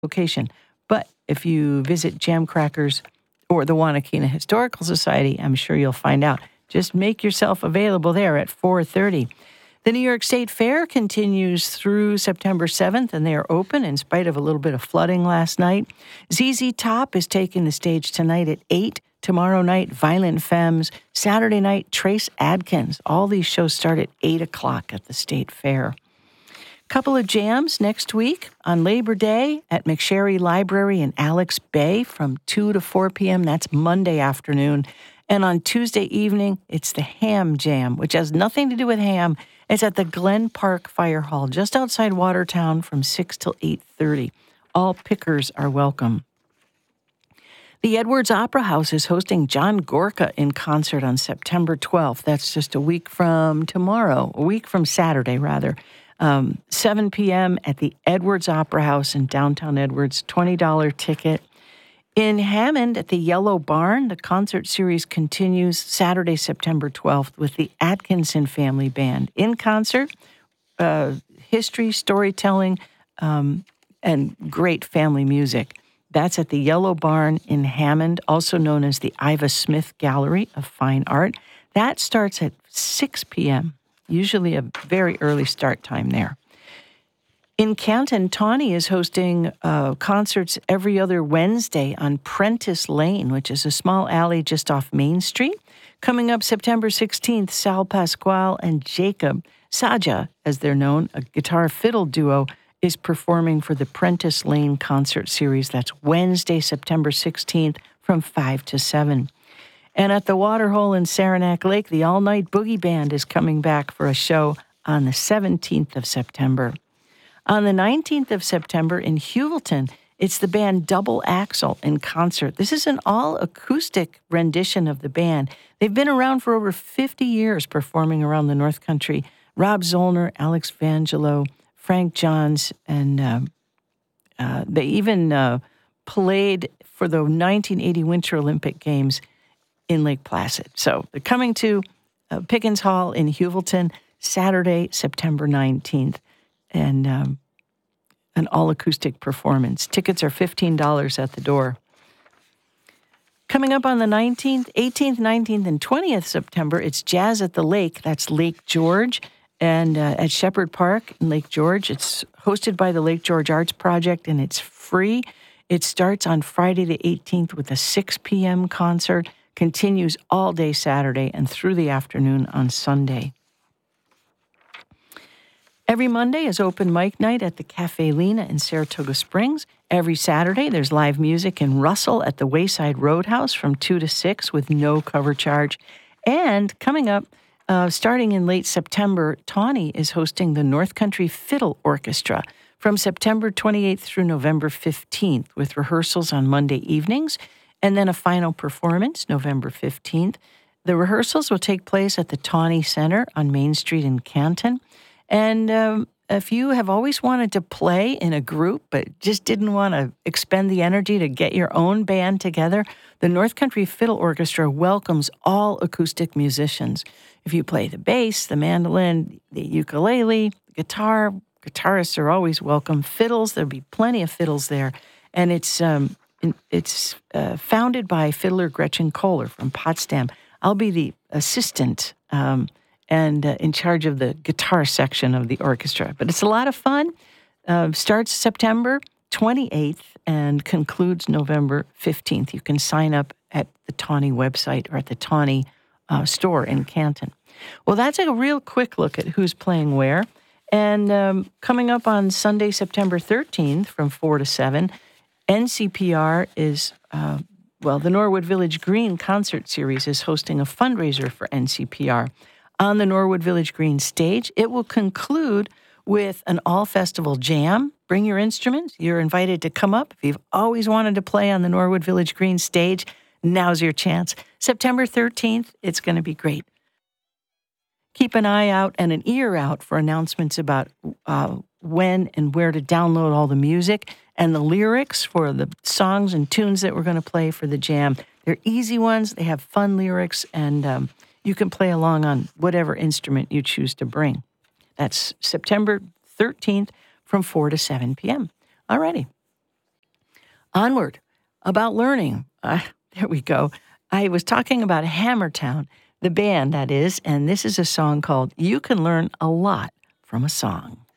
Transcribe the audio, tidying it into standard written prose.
location. But if you visit Jam Crackers or the Wanakina Historical Society, I'm sure you'll find out. Just make yourself available there at 4:30. The New York State Fair continues through September 7th, and they are open in spite of a little bit of flooding last night. ZZ Top is taking the stage tonight at 8. Tomorrow night, Violent Femmes. Saturday night, Trace Adkins. All these shows start at 8 o'clock at the State Fair. Couple of jams next week on Labor Day at McSherry Library in Alex Bay from 2 to 4 p.m. That's Monday afternoon. And on Tuesday evening, it's the Ham Jam, which has nothing to do with ham. It's at the Glen Park Fire Hall, just outside Watertown from 6 till 8:30. All pickers are welcome. The Edwards Opera House is hosting John Gorka in concert on September 12th. That's just a week from tomorrow, a week from Saturday, rather. 7 p.m. at the Edwards Opera House in downtown Edwards, $20 ticket. In Hammond at the Yellow Barn, the concert series continues Saturday, September 12th with the Atkinson Family Band. In concert, history, storytelling, and great family music. That's at the Yellow Barn in Hammond, also known as the Iva Smith Gallery of Fine Art. That starts at 6 p.m., usually a very early start time there. In Canton, Tawny is hosting concerts every other Wednesday on Prentice Lane, which is a small alley just off Main Street. Coming up September 16th, Sal Pasquale and Jacob Saja, as they're known, a guitar-fiddle duo, is performing for the Prentice Lane concert series. That's Wednesday, September 16th from 5 to 7. And at the Waterhole in Saranac Lake, the All-Night Boogie Band is coming back for a show on the 17th of September. On the 19th of September in Hewelton, it's the band Double Axle in concert. This is an all-acoustic rendition of the band. They've been around for over 50 years performing around the North Country. Rob Zollner, Alex Vangelo, Frank Johns, and they even played for the 1980 Winter Olympic Games in Lake Placid. So they're coming to Pickens Hall in Hewelton Saturday, September 19th, and an all-acoustic performance. Tickets are $15 at the door. Coming up on the 19th, 18th, 19th, and 20th September, it's Jazz at the Lake. That's Lake George. And at Shepherd Park in Lake George, it's hosted by the Lake George Arts Project, and it's free. It starts on Friday the 18th with a 6 p.m. concert, continues all day Saturday and through the afternoon on Sunday. Every Monday is open mic night at the Cafe Lena in Saratoga Springs. Every Saturday, there's live music in Russell at the Wayside Roadhouse from 2 to 6 with no cover charge. And coming up, starting in late September, Tawny is hosting the North Country Fiddle Orchestra from September 28th through November 15th with rehearsals on Monday evenings and then a final performance November 15th. The rehearsals will take place at the Tawny Center on Main Street in Canton. And if you have always wanted to play in a group but just didn't want to expend the energy to get your own band together, the North Country Fiddle Orchestra welcomes all acoustic musicians. If you play the bass, the mandolin, the ukulele, the guitar, guitarists are always welcome. Fiddles, there'll be plenty of fiddles there. And it's founded by fiddler Gretchen Kohler from Potsdam. I'll be the assistant and in charge of the guitar section of the orchestra. But it's a lot of fun. Starts September 28th and concludes November 15th. You can sign up at the Tawny website or at the Tawny store in Canton. Well, that's a real quick look at who's playing where. And coming up on Sunday, September 13th from 4 to 7, NCPR is, the Norwood Village Green Concert Series is hosting a fundraiser for NCPR. On the Norwood Village Green stage, it will conclude with an all-festival jam. Bring your instruments. You're invited to come up. If you've always wanted to play on the Norwood Village Green stage, now's your chance. September 13th, it's going to be great. Keep an eye out and an ear out for announcements about when and where to download all the music and the lyrics for the songs and tunes that we're going to play for the jam. They're easy ones. They have fun lyrics, and you can play along on whatever instrument you choose to bring. That's September 13th from 4 to 7 p.m. All righty. Onward, about learning. There we go. I was talking about Hammertown, the band that is, and this is a song called You Can Learn a Lot from a Song.